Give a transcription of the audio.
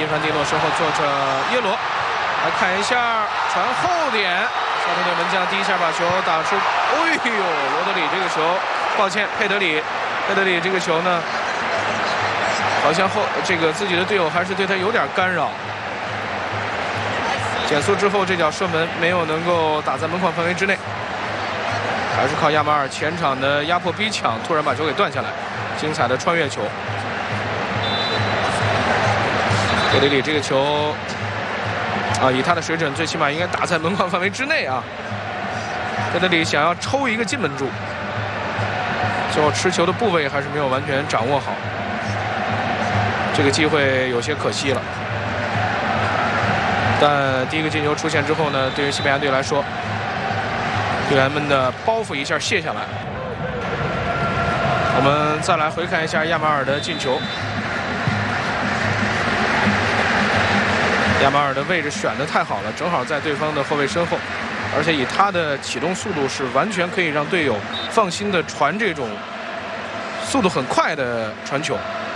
凡蒂诺身后坐着耶罗，来看一下传后点，小分队门将第一下把球打出，哎呦，罗德里这个球，抱歉，佩德里这个球呢，好像自己的队友还是对他有点干扰。减速之后，这脚射门没有能够打在门框范围之内，还是靠亚马尔前场的压迫逼抢，突然把球给断下来，精彩的穿越球。佩德里这个球以他的水准，最起码应该打在门框范围之内啊。佩德里想要抽一个进门柱，最后持球的部位还是没有完全掌握好，这个机会有些可惜了。但第一个进球出现之后呢，对于西班牙队来说，队员们的包袱一下卸下来。我们再来回看一下亚马尔的进球。亚马尔的位置选得太好了，正好在对方的后卫身后，而且以他的启动速度是完全可以让队友放心的传这种速度很快的传球。